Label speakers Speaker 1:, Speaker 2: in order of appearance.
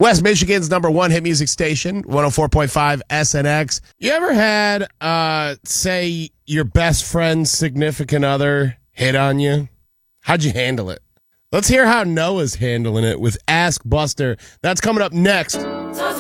Speaker 1: West Michigan's #1 hit music station, 104.5 SNX. You ever had, say, your best friend's significant other hit on you? How'd you handle it? Let's hear how Noah's handling it with Ask Buster. That's coming up next.